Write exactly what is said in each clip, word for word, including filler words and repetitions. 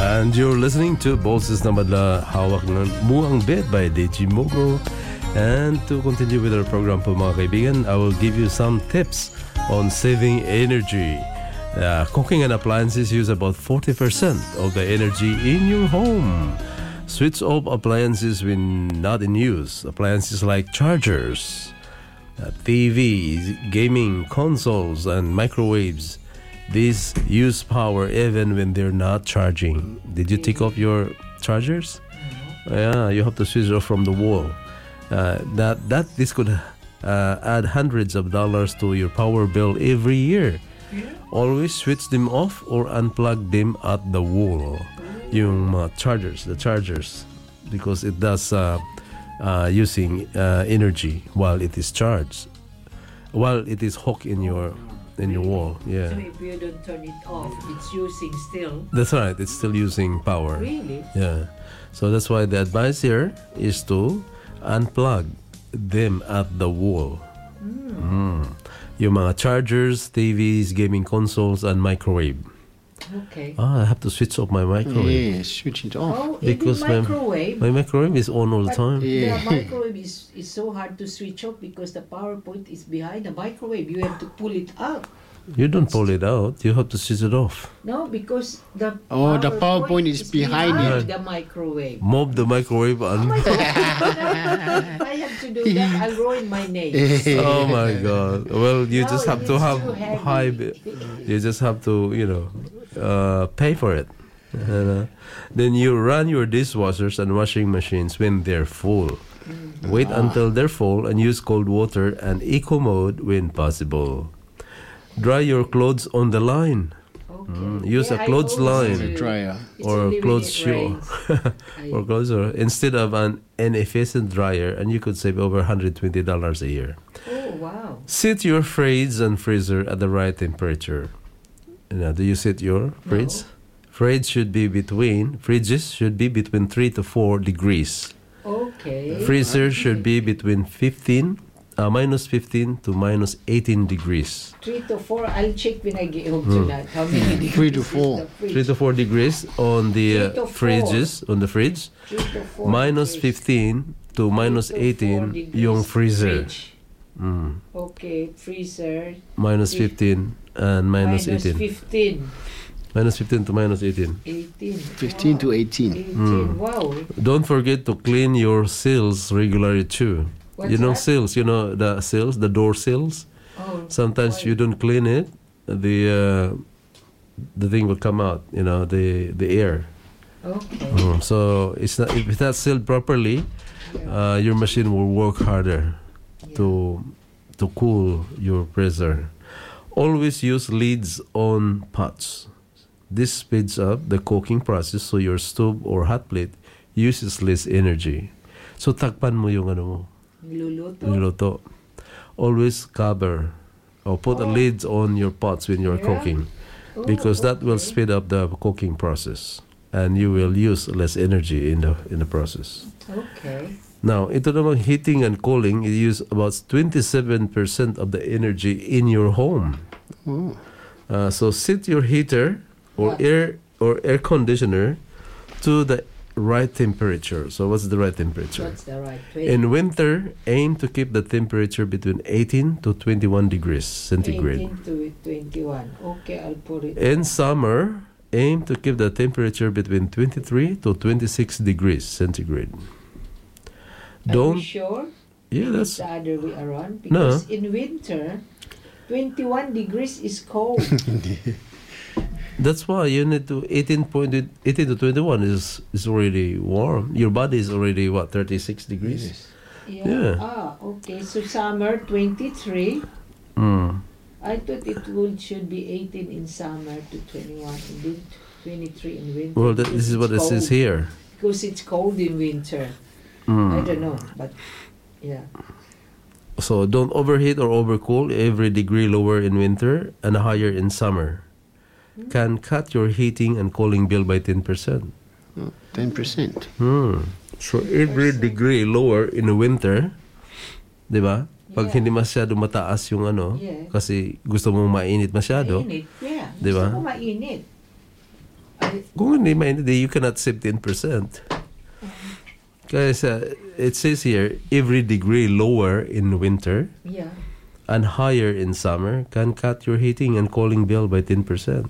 And you're listening to Boses na Madla Hawak ng Muang Bed by Digimogo. And to continue with our program po mga kaibigan, I will give you some tips on saving energy. Uh, cooking and appliances use about forty percent of the energy in your home. Switch off appliances when not in use. Appliances like chargers, uh, T Vs, gaming consoles, and microwaves. These use power even when they're not charging. Did you take off your chargers? Yeah, you have to switch off from the wall. Uh, that that this could uh, add hundreds of dollars to your power bill every year. Always switch them off or unplug them at the wall. Yung uh, chargers, the chargers, because it does uh, uh, using uh, energy while it is charged, while it is hooked in your in your wall. Yeah. So if you don't turn it off, it's using still. That's right. It's still using power. Really? Yeah. So that's why the advice here is to unplug them at the wall. Mm. Mm. Yung mga chargers, T Vs, gaming consoles, and microwave. Okay. Ah, I have to switch off my microwave. Yeah, switch it off. Oh, Because even my- microwave. My microwave is on all the But time. Yeah. The microwave is, is so hard to switch off because the power point is behind the microwave. You have to pull it out. You don't pull it out. You have to switch it off. No, because the Oh, the power point is behind it. the microwave. Move the microwave Oh and my God. I have to do that. I'll ruin my nails. oh my god. Well, you No, just have to it's have too heavy. high bi- you just have to, you know, uh, pay for it. And, uh, then you run your dishwashers and washing machines when they're full. Wait until they're full and use cold water and eco mode when possible. Dry your clothes on the line. Okay. Mm, use Yeah, a I clothes always line. do. Dryer. It's or only when clothes it shoe. rains. I- Or clothes or instead of an inefficient dryer, and you could save over one hundred twenty dollars a year. Oh, wow. Set your fridge and freezer at the right temperature. Now, do you set your fridge? Fridge should be between fridges should be between three to four degrees. Okay. Freezer should be between fifteen, uh, minus fifteen to minus eighteen degrees. Three to four. I'll check when I get home Hmm. tonight. How many degrees Three to is four. the fridge? Three to four degrees on the Three uh, to four. fridges on the fridge. Three to four Minus degrees. fifteen to minus Three to four eighteen degrees yung freezer. fridge. Mm. Okay, freezer. Minus Fif- fifteen and minus minus eighteen. fifteen. Minus fifteen to minus eighteen. eighteen. fifteen wow. to eighteen. eighteen. Wow. Don't forget to clean your sills regularly too. What's you know that? sills, you know the sills, the door sills. Oh, Sometimes why? you don't clean it, the uh, the thing will come out. You know the the air. Okay. Mm, So it's not if it's not sealed properly, uh, your machine will work harder Yeah. to to cool your freezer. Always use lids on pots. This speeds up the cooking process so your stove or hot plate uses less energy. So takpan mo yung ano mo, Luluto. niluluto. Always cover or put a Oh. lid on your pots when you're Yeah? cooking Oh, because that will okay. speed up the cooking process and you will use less energy in the in the process. Okay. Now, ito namang heating and cooling, you use about twenty-seven percent of the energy in your home. Oh. Uh, so set your heater or What? air or air conditioner to the right temperature. So what's the right temperature? What's the right way? In winter, aim to keep the temperature between eighteen to twenty-one degrees centigrade. eighteen to twenty-one. Okay, I'll put it. In summer, aim to keep the temperature between twenty-three to twenty-six degrees centigrade. Are Don't you sure? Yeah, It's that's the other way around. No. Because in winter, twenty-one degrees is cold. That's why you need to eighteen point eighteen to twenty-one is is already warm. Your body is already what thirty-six degrees. Yeah. Yeah. Ah, okay. So summer twenty-three. Mm. I thought it would should be eighteen in summer to twenty-one and then twenty-three in winter. Well, that, because this is it's what it says cold. here. Because it's cold in winter. Mm. I don't know, but yeah. So don't overheat or overcool. Every degree lower in winter and higher in summer can cut your heating and cooling bill by ten percent. Oh, ten percent. Hmm. So every degree lower in the winter, di ba? Pag Yeah. hindi masyado mataas yung ano, Yeah. kasi gusto mong mainit masyado. Mainit, yeah. Di ba? Gusto ko mainit. I kung hindi mainit, you cannot save ten percent. Guys, uh, it says here, every degree lower in winter Yeah. and higher in summer can cut your heating and cooling bill by ten percent.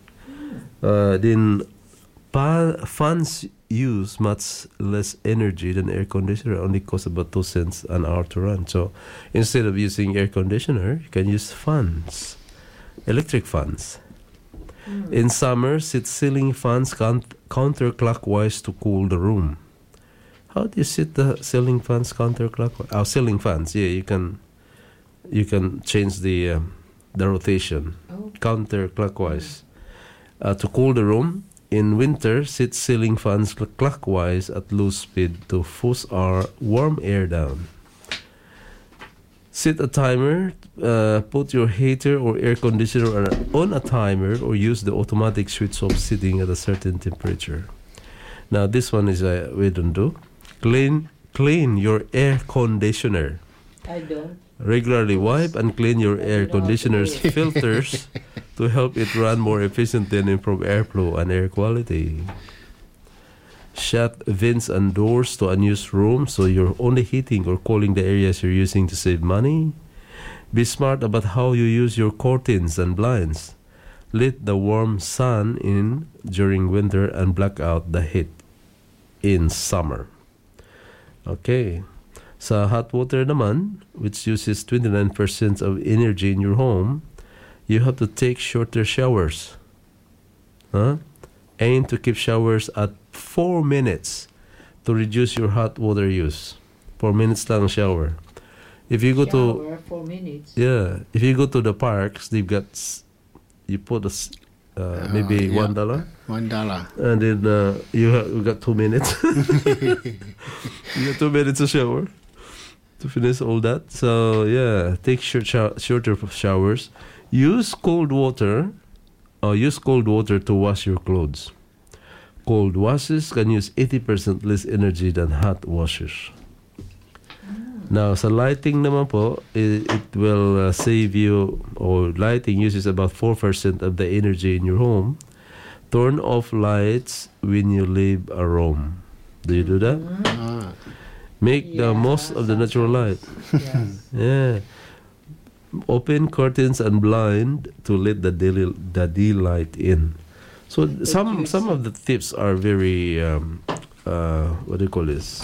Uh, then pa- fans use much less energy than air conditioner, only cost about two cents an hour to run. So instead of using air conditioner, you can use fans, electric fans. Mm. In summer, sit ceiling fans count- counterclockwise to cool the room. How do you sit the ceiling fans counterclockwise? Oh, ceiling fans, yeah, you can you can change the um, the rotation Oh. counterclockwise uh, to cool the room. In winter, sit ceiling fans cl- clockwise at low speed to force our warm air down. Set a timer. Uh, put your heater or air conditioner on a, on a timer, or use the automatic switch of sitting at a certain temperature. Now, this one is uh, we don't do. Clean clean your air conditioner. I don't. Regularly wipe and clean your I air don't know how to conditioner's do it. filters to help it run more efficiently and improve airflow and air quality. Shut vents and doors to unused rooms so you're only heating or cooling the areas you're using to save money. Be smart about how you use your curtains and blinds. Let the warm sun in during winter and block out the heat in summer. Okay. Sa hot water naman, which uses twenty-nine percent of energy in your home, you have to take shorter showers. Huh? Aim to keep showers at four minutes to reduce your hot water use. Four minutes lang shower. If you go to Shower four minutes. yeah, if you go to the parks, they've got s- you put a s- uh, maybe yeah. one dollar, One dollar. and then uh, you have you got two minutes. You got two minutes to shower to finish all that. So yeah, take short shou- shorter showers. Use cold water, or use cold water to wash your clothes. Cold washes can use eighty percent less energy than hot washes. Now, sa lighting naman po, it, it will uh, save you, or lighting uses about four percent of the energy in your home. Turn off lights when you leave a room. Do you do that? Ah. Make the Yeah, most of the natural light. Yes. Yeah. Open curtains and blind to let the daily the daylight in. So some some of the tips are very um, uh, what do you call this?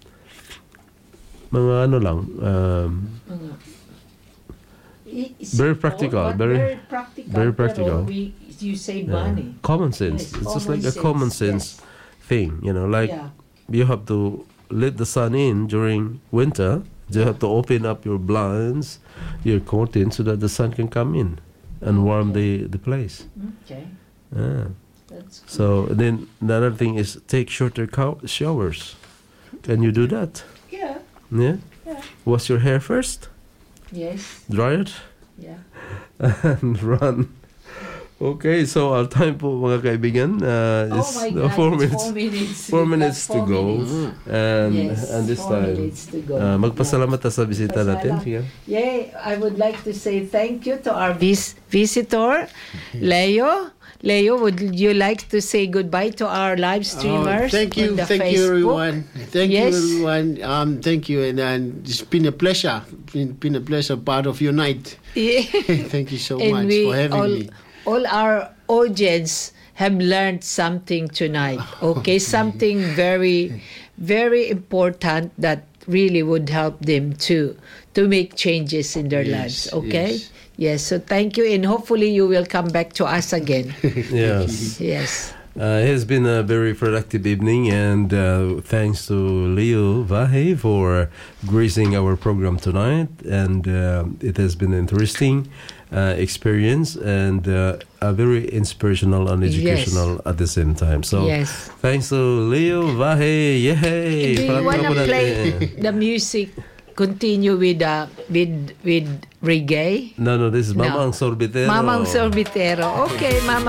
Mga ano lang, um, Mga- I- Very simple, practical, but very- very practical. very pero practical. We, you save yeah, money. common sense. Yes, It's just common like a sense, common sense thing, you know. Like Yeah. you have to let the sun in during winter. You have to open up your blinds, your curtains, so that the sun can come in and warm the the place. Okay. Yeah. That's good. So then another thing is take shorter cow- showers. Can you do that? Yeah. Yeah. Yeah. Wash your hair first, Yes. dry it, Yeah. and run. Okay, so our time po mga kaibigan uh, Oh is my uh, God, four it's minutes. four minutes. Four We've got minutes to four go. minutes. And Yes, and this four time, minutes to go. uh, magpasalamat Yeah. ta sa bisita natin. Sige. Yeah, I would like to say thank you to our vis- visitor, Leo. Leo, would you like to say goodbye to our live streamers? Oh, thank you, on the thank you, Facebook? everyone. Thank Yes. you, everyone. Um, thank you, and, and it's been a pleasure. Been, been a pleasure, part of your night. Yeah. Thank you so And much we for having all, me. all our audience have learned something tonight. Okay, something very, very important that really would help them to to make changes in their Yes, lives. Okay. yes. Yes. So thank you, and hopefully you will come back to us again. Yes. Yes. Uh, it has been a very productive evening, and uh, thanks to Leo Vahe for gracing our program tonight. And uh, it has been an interesting uh, experience and uh, a very inspirational and educational at the same time. So, Yes. thanks to Leo Vahe. Yay! Do you Palakpakan want to po natin. play the music? Continue with uh, with with reggae. No, no, this is No. Mamang Sorbitero. Mamang Sorbitero. Okay, Mamang